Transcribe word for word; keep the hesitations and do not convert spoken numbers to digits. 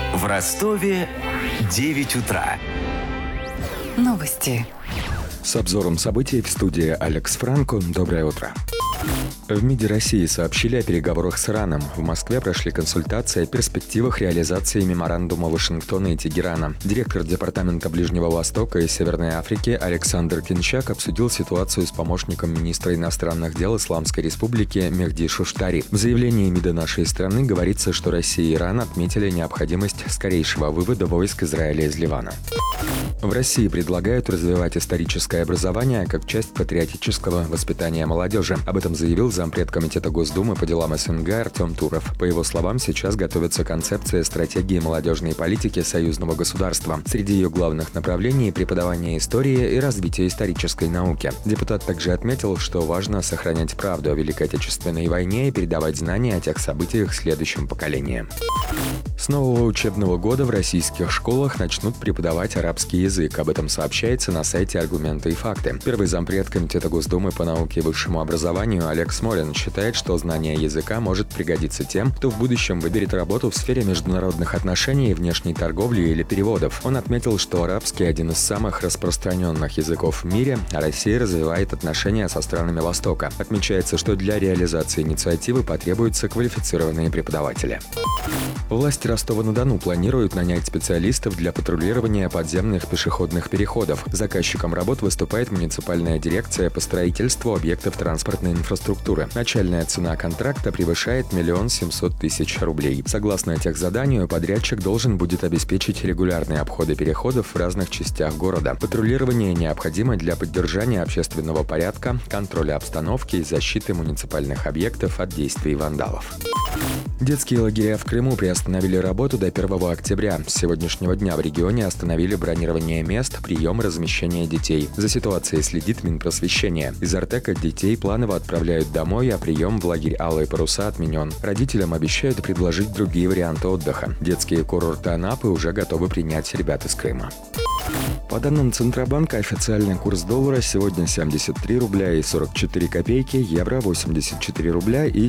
В Ростове девять утра. Новости. С обзором событий в студии Алекс Франко. Доброе утро. В МИДе России сообщили о переговорах с Ираном. В Москве прошли консультации о перспективах реализации меморандума Вашингтона и Тегерана. Директор Департамента Ближнего Востока и Северной Африки Александр Кинчак обсудил ситуацию с помощником министра иностранных дел Исламской Республики Мехди Шуштари. В заявлении МИДа нашей страны говорится, что Россия и Иран отметили необходимость скорейшего вывода войск Израиля из Ливана. В России предлагают развивать историческое образование как часть патриотического воспитания молодежи. Об этом заявил зампред Комитета Госдумы по делам СНГ Артем Туров. По его словам, сейчас готовится концепция стратегии молодежной политики союзного государства. Среди ее главных направлений – преподавание истории и развитие исторической науки. Депутат также отметил, что важно сохранять правду о Великой Отечественной войне и передавать знания о тех событиях следующим поколениям. С нового учебного года в российских школах начнут преподавать арабский язык. Об этом сообщается на сайте «Аргументы и факты». Первый зампред Комитета Госдумы по науке и высшему образованию Олег Смолин считает, что знание языка может пригодиться тем, кто в будущем выберет работу в сфере международных отношений, внешней торговли или переводов. Он отметил, что арабский – один из самых распространенных языков в мире, а Россия развивает отношения со странами Востока. Отмечается, что для реализации инициативы потребуются квалифицированные преподаватели. Власти Ростова-на-Дону планируют нанять специалистов для патрулирования подземных пешеходных переходов. Заказчиком работ выступает муниципальная дирекция по строительству объектов транспортной инфраструктуры. Начальная цена контракта превышает миллион семьсот тысяч рублей. Согласно техзаданию, подрядчик должен будет обеспечить регулярные обходы переходов в разных частях города. Патрулирование необходимо для поддержания общественного порядка, контроля обстановки и защиты муниципальных объектов от действий вандалов. Детские лагеря в Крыму приостановили работу до первого октября. С сегодняшнего дня в регионе остановили бронирование мест, прием и размещение детей. За ситуацией следит Минпросвещение. Из Артека детей планово отправляют домой, а прием в лагерь «Алые паруса» отменен. Родителям обещают предложить другие варианты отдыха. Детские курорты Анапы уже готовы принять ребят из Крыма. По данным Центробанка, официальный курс доллара сегодня семьдесят три рубля и сорок четыре копейки, евро восемьдесят четыре рубля и